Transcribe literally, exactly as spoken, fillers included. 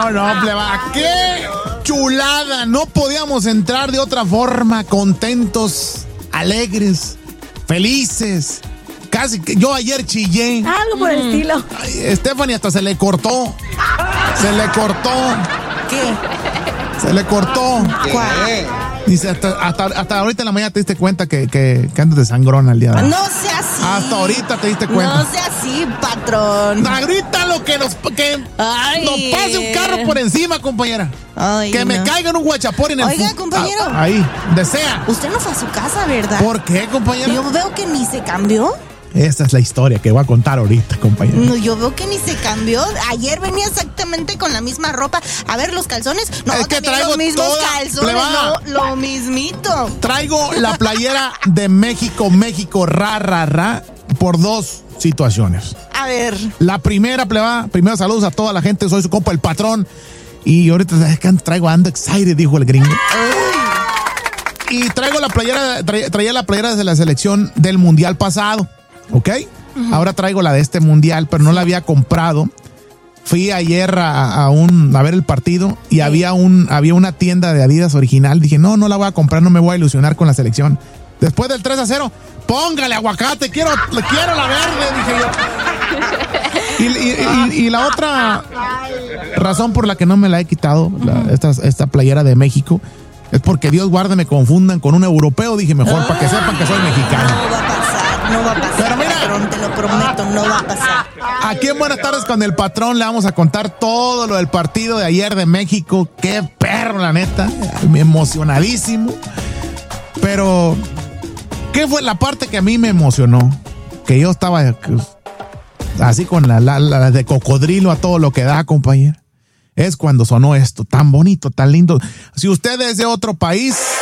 No, no, pleba. ¡Qué chulada! No podíamos entrar de otra forma. Contentos, alegres, felices. Casi que yo ayer chillé. Algo por mm. el estilo. Ay, Stephanie hasta se le cortó. Se le cortó. ¿Qué? Se le cortó. ¿Qué? Dice, hasta, hasta, hasta ahorita en la mañana te diste cuenta que, que, que andas de sangrón al día de hoy. No sea así. Hasta ahorita te diste cuenta. No sea así, patrón. Ahorita lo que nos, que Ay. nos pase un carro por encima, compañera. Ay, que no. me caiga en un guachapón en el... Oiga, compañero. Ah, ahí, desea. Usted no fue a su casa, ¿verdad? ¿Por qué, compañero? Yo veo que ni se cambió. Esta es la historia que voy a contar ahorita, compañero. No, yo veo que ni se cambió. Ayer venía exactamente con la misma ropa. A ver, los calzones. No, es que traigo los mismos toda, calzones. No, lo mismito. Traigo la playera de México, México, ra, ra, ra, por dos situaciones. A ver. La primera, pleba, primero saludos a toda la gente. Soy su compa, el patrón. Y ahorita es que traigo ando excited, dijo el gringo. Ay. Y traigo la playera, tra, traía la playera de la selección del mundial pasado. ¿Ok? Uh-huh. Ahora traigo la de este mundial, pero no la había comprado. Fui ayer a, a, un, a ver el partido y sí. había, un, había una tienda de Adidas original. Dije, no, no la voy a comprar, no me voy a ilusionar con la selección. Después del tres a cero, póngale aguacate, quiero, quiero la verde, dije yo. Y, y, y, y la otra razón por la que no me la he quitado, uh-huh. la, esta, esta playera de México, es porque Dios guarde me confundan con un europeo. Dije, mejor ah, para que sepan que soy mexicano. No va a pasar, no va a pasar. Pero mira, patrón, te lo prometo, no va a pasar. Aquí en Buenas Tardes con el Patrón le vamos a contar todo lo del partido de ayer de México. Qué perro, la neta. Emocionadísimo. Pero, ¿qué fue la parte que a mí me emocionó? Que yo estaba así con la, la, la de cocodrilo a todo lo que da, compañero. Es cuando sonó esto, tan bonito, tan lindo. Si usted es de otro país,